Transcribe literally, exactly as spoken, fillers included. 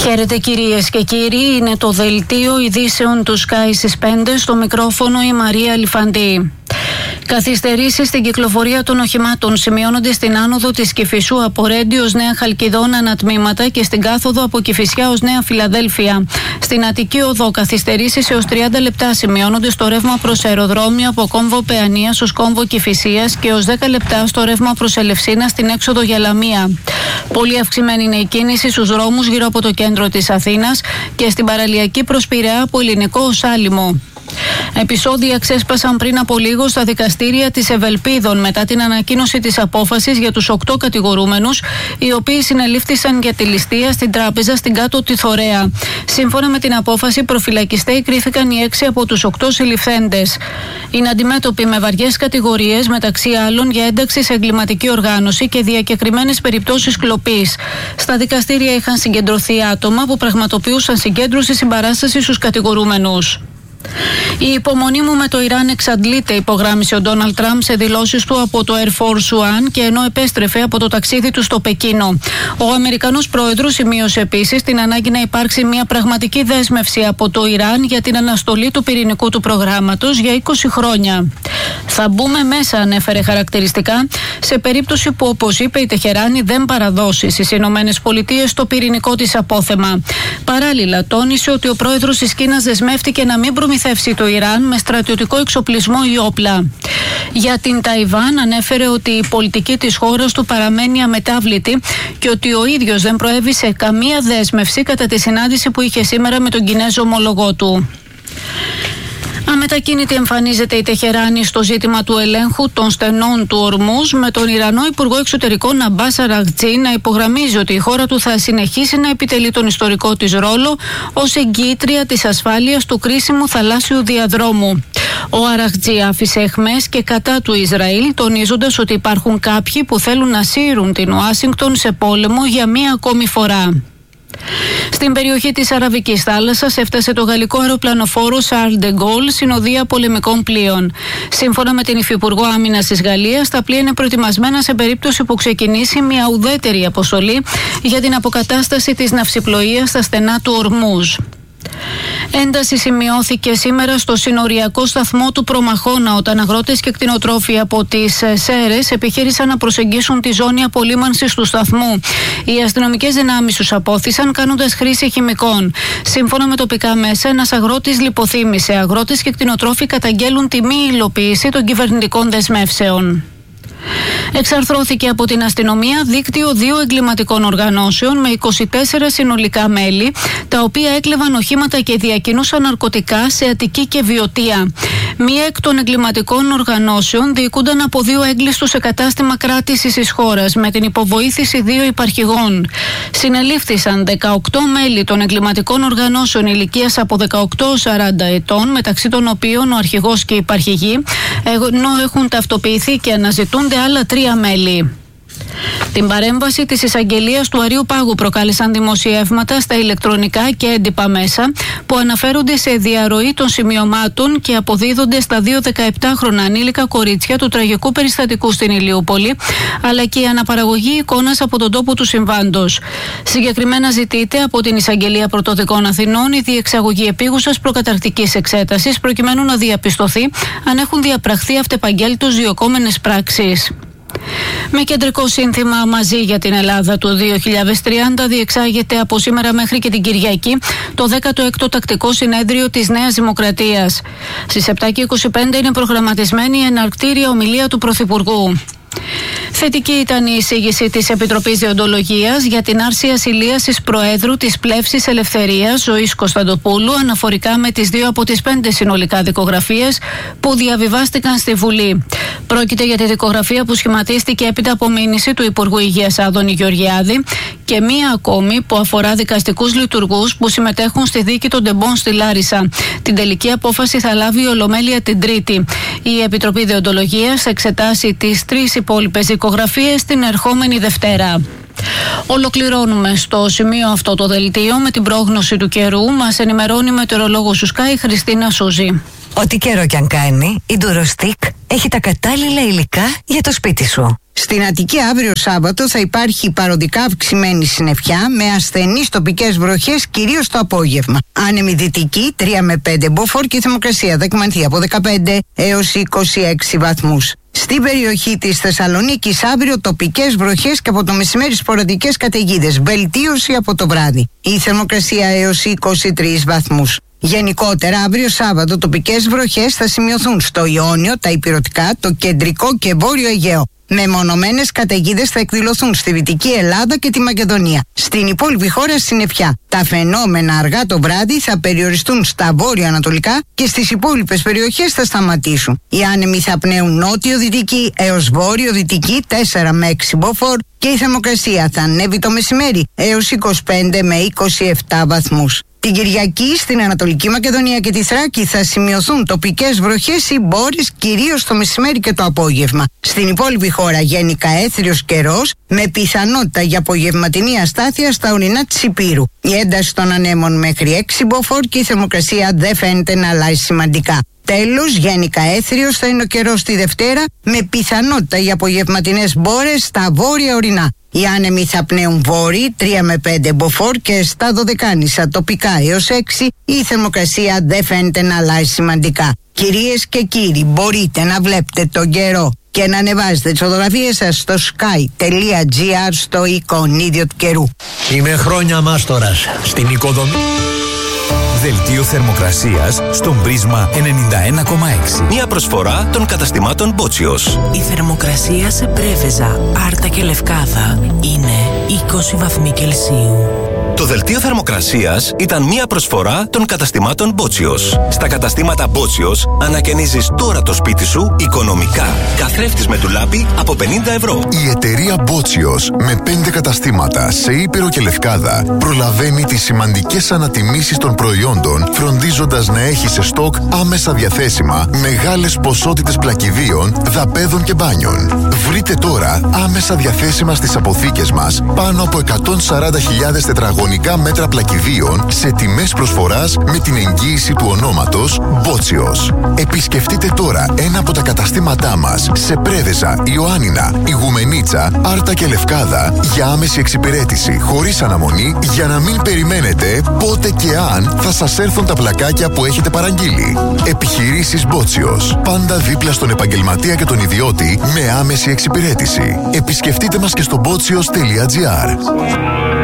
Χαίρετε κυρίες και κύριοι, είναι το δελτίο ειδήσεων του Sky στις πέντε, στο μικρόφωνο η Μαρία Αλιφαντή. Καθυστερήσεις στην κυκλοφορία των οχημάτων σημειώνονται στην άνοδο της Κηφισού από Ρέντι ως Νέα Χαλκιδόνα ανατμήματα και στην κάθοδο από Κηφισιά ως Νέα Φιλαδέλφια. Στην Αττική Οδό καθυστερήσεις έως τριάντα λεπτά σημειώνονται στο ρεύμα προς αεροδρόμιο από κόμβο Παιανίας ως κόμβο Κηφισίας και ως δέκα λεπτά στο ρεύμα προς Ελευσίνα στην έξοδο για Λαμία. Πολύ αυξημένη είναι η κίνηση στους δρόμους γύρω από το κέντρο της Αθήνας και στην παραλιακή προς Πειραιά από Ελληνικό ως Άλυμο. Επεισόδια ξέσπασαν πριν από λίγο στα δικαστήρια της Ευελπίδων μετά την ανακοίνωση της απόφασης για τους οκτώ κατηγορούμενους, οι οποίοι συνελήφθησαν για τη ληστεία στην τράπεζα στην Κάτω Τιθωρέα. Σύμφωνα με την απόφαση, προφυλακιστέοι κρίθηκαν οι έξι από τους οκτώ συλληφθέντες. Είναι αντιμέτωποι με βαριές κατηγορίες, μεταξύ άλλων για ένταξη σε εγκληματική οργάνωση και διακεκριμένες περιπτώσεις κλοπής. Στα δικαστήρια είχαν συγκεντρωθεί άτομα που πραγματοποιούσαν συγκέντρωση συμπαράσταση στους κατηγορούμενους. Η υπομονή μου με το Ιράν εξαντλείται, υπογράμμισε ο Ντόναλντ Τραμπ σε δηλώσεις του από το Air Force One και ενώ επέστρεφε από το ταξίδι του στο Πεκίνο. Ο Αμερικανός πρόεδρος σημείωσε επίσης την ανάγκη να υπάρξει μια πραγματική δέσμευση από το Ιράν για την αναστολή του πυρηνικού του προγράμματος για είκοσι χρόνια. Θα μπούμε μέσα, ανέφερε χαρακτηριστικά, σε περίπτωση που, όπως είπε, η Τεχεράνη δεν παραδώσει στις Ηνωμένες Πολιτείες το πυρηνικό της απόθεμα. Παράλληλα, τόνισε ότι ο πρόεδρος της Κίνας δεσμεύτηκε να μην προμηθεύσει το Ιράν με στρατιωτικό εξοπλισμό ή όπλα. Για την Ταϊβάν ανέφερε ότι η πολιτική της χώρας του παραμένει αμετάβλητη και ότι ο ίδιος δεν προέβησε καμία δέσμευση κατά τη συνάντηση που είχε σήμερα με τον Κινέζο ομολογό του. Αμετακίνητη εμφανίζεται η Τεχεράνη στο ζήτημα του ελέγχου των στενών του Ορμούζ, με τον Ιρανό Υπουργό Εξωτερικών Αμπάς Αραγτζή να υπογραμμίζει ότι η χώρα του θα συνεχίσει να επιτελεί τον ιστορικό της ρόλο ως εγγυήτρια της ασφάλειας του κρίσιμου θαλάσσιου διαδρόμου. Ο Αραγτζή άφησε εχμές και κατά του Ισραήλ, τονίζοντας ότι υπάρχουν κάποιοι που θέλουν να σύρουν την Ουάσιγκτον σε πόλεμο για μία ακόμη φορά. Στην περιοχή της Αραβικής θάλασσας έφτασε το γαλλικό αεροπλανοφόρο Charles de Gaulle συνοδεία πολεμικών πλοίων. Σύμφωνα με την Υφυπουργό Άμυνας της Γαλλίας, τα πλοία είναι προετοιμασμένα σε περίπτωση που ξεκινήσει μια ουδέτερη αποστολή για την αποκατάσταση της ναυσιπλοείας στα στενά του Ορμούζ. Ένταση σημειώθηκε σήμερα στο συνοριακό σταθμό του Προμαχώνα όταν αγρότες και κτηνοτρόφοι από τις Σέρες επιχείρησαν να προσεγγίσουν τη ζώνη απολύμανσης του σταθμού. Οι αστυνομικές δυνάμεις τους απόθυσαν κάνοντας χρήση χημικών. Σύμφωνα με τοπικά μέσα, ένας αγρότης λιποθύμησε. Αγρότες και κτηνοτρόφοι καταγγέλουν τη μη υλοποίηση των κυβερνητικών δεσμεύσεων. Εξαρθρώθηκε από την αστυνομία δίκτυο δύο εγκληματικών οργανώσεων με είκοσι τέσσερα συνολικά μέλη, τα οποία έκλεβαν οχήματα και διακινούσαν ναρκωτικά σε Αττική και Βιωτία. Μία εκ των εγκληματικών οργανώσεων διοικούνταν από δύο έγκλειστους σε κατάστημα κράτησης της χώρας με την υποβοήθηση δύο υπαρχηγών. Συνελήφθησαν δεκαοκτώ μέλη των εγκληματικών οργανώσεων ηλικίας από δεκαοκτώ έως σαράντα ετών, μεταξύ των οποίων ο αρχηγός και η υπαρχηγοί, ενώ έχουν ταυτοποιηθεί και αναζητούνται άλλα τρία μέλη. Την παρέμβαση της εισαγγελίας του Αρείου Πάγου προκάλεσαν δημοσιεύματα στα ηλεκτρονικά και έντυπα μέσα που αναφέρονται σε διαρροή των σημειωμάτων και αποδίδονται στα δύο δεκαεπτάχρονα ανήλικα κορίτσια του τραγικού περιστατικού στην Ηλιούπολη, αλλά και η αναπαραγωγή εικόνας από τον τόπο του συμβάντος. Συγκεκριμένα ζητείται από την Εισαγγελία Πρωτοδικών Αθηνών η διεξαγωγή επίγουσας προκαταρκτικής εξέτασης προκειμένου να διαπιστωθεί αν έχουν διαπραχθεί αυτεπαγγέλτως διωκόμενες πράξεις. Με κεντρικό σύνθημα «Μαζί για την Ελλάδα» του δύο χιλιάδες τριάντα διεξάγεται από σήμερα μέχρι και την Κυριακή το δέκατο έκτο τακτικό συνέδριο της Νέας Δημοκρατίας. Στις επτά και είκοσι πέντε είναι προγραμματισμένη η εναρκτήρια ομιλία του Πρωθυπουργού. Θετική ήταν η εισήγηση της Επιτροπής Δεοντολογίας για την άρση ασυλίασης Προέδρου της Πλεύσης Ελευθερίας Ζωής Κωνσταντοπούλου αναφορικά με τις δύο από τις πέντε συνολικά δικογραφίες που διαβιβάστηκαν στη Βουλή. Πρόκειται για τη δικογραφία που σχηματίστηκε έπειτα από μήνυση του Υπουργού Υγείας Άδωνη Γεωργιάδη και μία ακόμη που αφορά δικαστικούς λειτουργούς που συμμετέχουν στη δίκη των Ντεμπών στη Λάρισα. Την τελική απόφαση θα λάβει η Ολομέλεια την Τρίτη. Η Επιτροπή Δεοντολογίας θα εξετάσει τις τρεις υπόλοιπες δικογραφίες την ερχόμενη Δευτέρα. Ολοκληρώνουμε στο σημείο αυτό το δελτίο με την πρόγνωση του καιρού. Μας ενημερώνει η μετεωρολόγος του Sky Χριστίνα Σούζη. Ό,τι καιρό κι αν κάνει, η Durostick έχει τα κατάλληλα υλικά για το σπίτι σου. Στην Αττική αύριο Σάββατο θα υπάρχει παροδικά αυξημένη συννεφιά με ασθενείς τοπικές βροχές κυρίως το απόγευμα. Άνεμη δυτική τρία με πέντε μποφόρ και η θερμοκρασία θα εκμανθεί από δεκαπέντε έως είκοσι έξι βαθμούς. Στην περιοχή της Θεσσαλονίκης αύριο τοπικές βροχές και από το μεσημέρι σποραδικές καταιγίδες. Βελτίωση από το βράδυ. Η θερμοκρασία έως είκοσι τρεις βαθμούς. Γενικότερα, αύριο Σάββατο τοπικές βροχές θα σημειωθούν στο Ιόνιο, τα Ηπειρωτικά, το κεντρικό και βόρειο Αιγαίο. Μεμονωμένες καταιγίδες θα εκδηλωθούν στη Δυτική Ελλάδα και τη Μακεδονία. Στην υπόλοιπη χώρα συννεφιά. Τα φαινόμενα αργά το βράδυ θα περιοριστούν στα βόρειο-ανατολικά και στις υπόλοιπες περιοχές θα σταματήσουν. Οι άνεμοι θα πνέουν νότιο-δυτική έως βόρειο-δυτική τέσσερα με έξι μποφόρ και η θερμοκρασία θα ανέβει το μεσημέρι έως είκοσι πέντε με είκοσι επτά βαθμούς. Την Κυριακή στην Ανατολική Μακεδονία και τη Θράκη θα σημειωθούν τοπικές βροχές ή μπόρεις κυρίως το μεσημέρι και το απόγευμα. Στην υπόλοιπη χώρα γενικά έθριος καιρός με πιθανότητα για απογευματινή αστάθεια στα ορεινά της Ηπείρου. Η ένταση των ανέμων μέχρι έξι μποφόρ και η θερμοκρασία δεν φαίνεται να αλλάζει σημαντικά. Τέλος, γενικά έθριος θα είναι ο καιρός τη Δευτέρα με πιθανότητα για απογευματινές μπόρες στα βόρεια ορεινά. Οι άνεμοι θα πνέουν βόρειοι τρία με πέντε μποφόρ και στα Δωδεκάνησα τοπικά έως έξι. Η θερμοκρασία δεν φαίνεται να αλλάζει σημαντικά. Κυρίες και κύριοι, μπορείτε να βλέπετε τον καιρό και να ανεβάζετε τις φωτογραφίες σας στο sky.gr στο εικονίδιο του καιρού. Είμαι χρόνια μάστορας στην οικοδομή. Δελτίο θερμοκρασίας στον Πρίσμα ενενήντα ένα κόμμα έξι. Μια προσφορά των καταστημάτων Μπότσιος. Η θερμοκρασία σε Πρέβεζα, Άρτα και Λευκάδα είναι είκοσι βαθμοί Κελσίου. Το δελτίο θερμοκρασίας ήταν μια προσφορά των καταστημάτων Μπότσιος. Στα καταστήματα Μπότσιος ανακαινίζεις τώρα το σπίτι σου οικονομικά. Καθρέφτης με ντουλάπι από πενήντα ευρώ. Η εταιρεία Μπότσιος με πέντε καταστήματα σε Ήπειρο και Λευκάδα προλαβαίνει τις σημαντικές ανατιμήσεις των προϊόντων, φροντίζοντας να έχει σε στόκ άμεσα διαθέσιμα μεγάλες ποσότητες πλακιδίων, δαπέδων και μπάνιων. Βρείτε τώρα άμεσα διαθέσιμα στις αποθήκες μας πάνω από εκατόν σαράντα χιλιάδες τετραγωνικά μέτρα πλακιδίων σε τιμές προσφοράς με την εγγύηση του ονόματος Μπότσιος. Επισκεφτείτε τώρα ένα από τα καταστήματά μας σε Πρέβεζα, Ιωάννινα, Ιγουμενίτσα, Άρτα και Λευκάδα για άμεση εξυπηρέτηση χωρίς αναμονή για να μην περιμένετε πότε και αν θα σας έρθουν τα πλακάκια που έχετε παραγγείλει. Επιχειρήσεις Μπότσιος. Πάντα δίπλα στον επαγγελματία και τον ιδιώτη με άμεση εξυπηρέτηση. Επισκεφτείτε μας και στο μπότσιος τελεία τζι άρ.